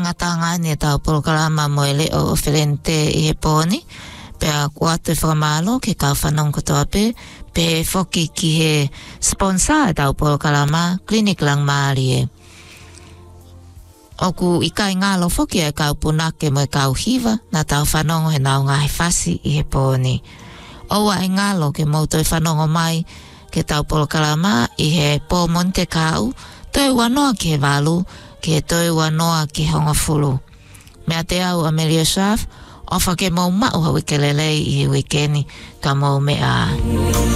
tanga ni tau programa mo ele o oferente I he pōni. Pea kua te whakamalo ke kau whanong kotoa pe whoki ki he sponsor tau programa Clinic Lang Māori e. Oku I kai ngalo whoki e kau punake mo e kau hiva na tau whanongo he nao ngā he whasi I he pōni. Oua e ngalo ke mauto e whanongo mai ke tau programa I he pō monte kau toi wanoa ki he walu ke toi wanoa ki honga fulu. Mea te au Amelia Schaaf, ofa ke mau mau hawi ke lelei I he wikeni ka mau mea.